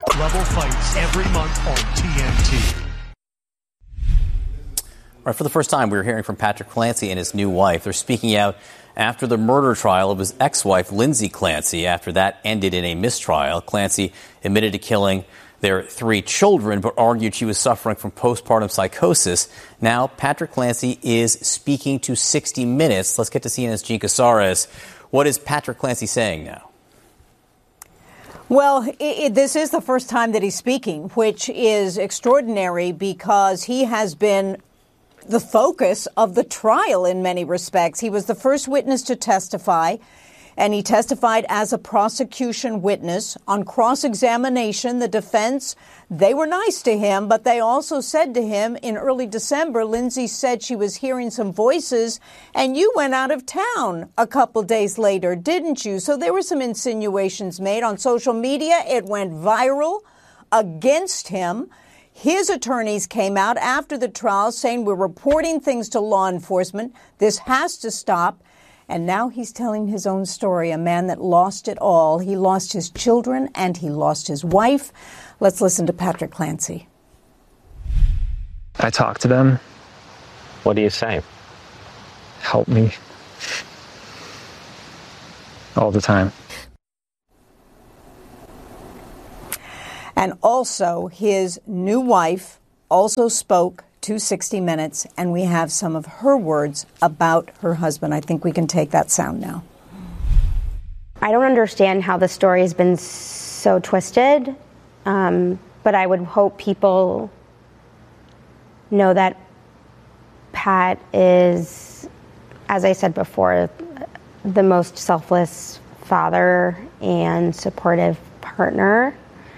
Level fights every month on TNT. All right, for the first time, we're hearing from Patrick Clancy and his new wife. They're speaking out after the murder trial of his ex-wife, Lindsay Clancy. After that ended in a mistrial, Clancy admitted to killing their 3 children, but argued she was suffering from postpartum psychosis. Now, Patrick Clancy is speaking to 60 Minutes. Let's get to CNN's Jean Casares. What is Patrick Clancy saying now? Well, this is the first time that he's speaking, which is extraordinary because he has been the focus of the trial in many respects. He was the first witness to testify, and he testified as a prosecution witness. On cross-examination, the defense, they were nice to him, but they also said to him in early December, Lindsay said she was hearing some voices, and you went out of town a couple days later, didn't you? So there were some insinuations made on social media. It went viral against him. His attorneys came out after the trial saying we're reporting things to law enforcement. This has to stop. And now he's telling his own story, a man that lost it all. He lost his children and he lost his wife. Let's listen to Patrick Clancy. I talk to them. What do you say? Help me. All the time. And also, his new wife also spoke to 60 Minutes, and we have some of her words about her husband. I think we can take that sound now. I don't understand how the story has been so twisted, but I would hope people know that Pat is, as I said before, the most selfless father and supportive partner.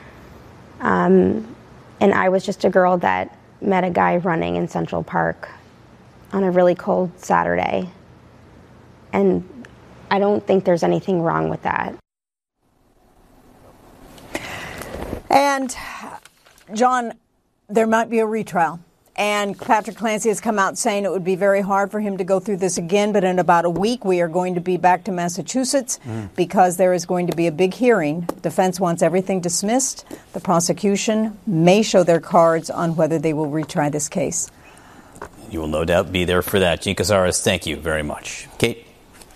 And I was just a girl that met a guy running in Central Park on a really cold Saturday. And I don't think there's anything wrong with that. And, John, there might be a retrial. And Patrick Clancy has come out saying it would be very hard for him to go through this again. But in about a week, we are going to be back to Massachusetts because there is going to be a big hearing. Defense wants everything dismissed. The prosecution may show their cards on whether they will retry this case. You will no doubt be there for that. Jean Casares, thank you very much. Kate?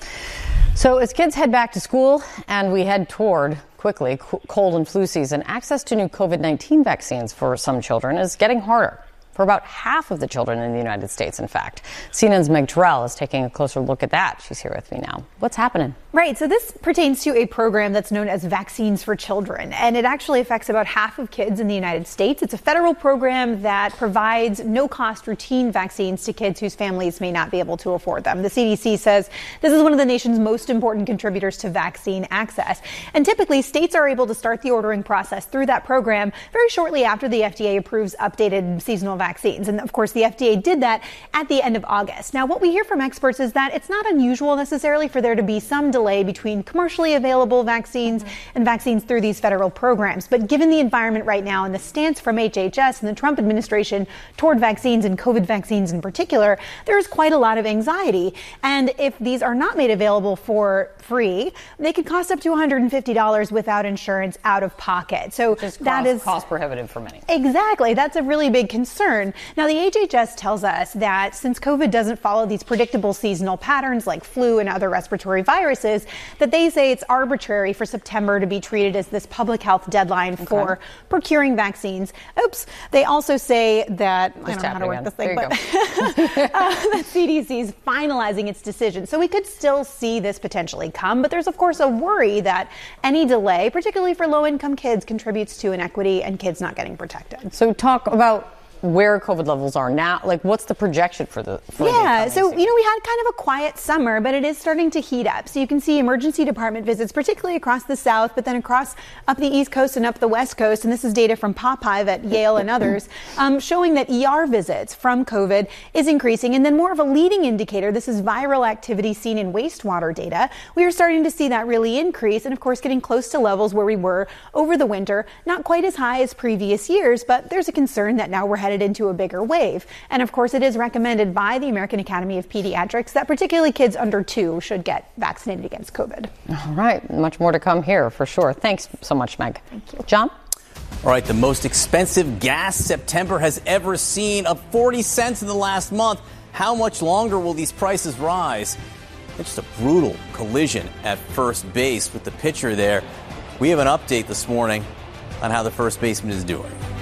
So as kids head back to school and we head toward, quickly, cold and flu season, access to new COVID-19 vaccines for some children is getting harder. For about half of the children in the United States, in fact. CNN's Meg Terrell is taking a closer look at that. She's here with me now. What's happening? Right. So this pertains to a program that's known as Vaccines for Children, and it actually affects about half of kids in the United States. It's a federal program that provides no-cost routine vaccines to kids whose families may not be able to afford them. The CDC says this is one of the nation's most important contributors to vaccine access. And typically, states are able to start the ordering process through that program very shortly after the FDA approves updated seasonal vaccines. And of course, the FDA did that at the end of August. Now, what we hear from experts is that it's not unusual necessarily for there to be some delay between commercially available vaccines and vaccines through these federal programs. But given the environment right now and the stance from HHS and the Trump administration toward vaccines and COVID vaccines in particular, there is quite a lot of anxiety. And if these are not made available for free, they could cost up to $150 without insurance out of pocket. So that is cost prohibitive for many. Exactly. That's a really big concern. Now, the HHS tells us that since COVID doesn't follow these predictable seasonal patterns like flu and other respiratory viruses, that they say it's arbitrary for September to be treated as this public health deadline for procuring vaccines. Oops. They also say that, I don't know how to work this thing, but the CDC is finalizing its decision. So we could still see this potentially come, but there's, of course, a worry that any delay, particularly for low-income kids, contributes to inequity and kids not getting protected. So talk about where COVID levels are now. Like, what's the projection for the so we had kind of a quiet summer, but it is starting to heat up. So you can see emergency department visits, particularly across the South, but then across up the East Coast and up the West Coast. And this is data from Popeye at Yale and others, showing that ER visits from COVID is increasing. And then more of a leading indicator, this is viral activity seen in wastewater data. We are starting to see that really increase, and of course getting close to levels where we were over the winter. Not quite as high as previous years, but there's a concern that now we're headed into a bigger wave. And of course, it is recommended by the American Academy of Pediatrics that particularly kids under 2 should get vaccinated against COVID. All right. Much more to come here for sure. Thanks so much, Meg. Thank you. John? All right, the most expensive gas September has ever seen, up 40 cents in the last month. How much longer will these prices rise? It's just a brutal collision at first base with the pitcher there. We have an update this morning on how the first baseman is doing.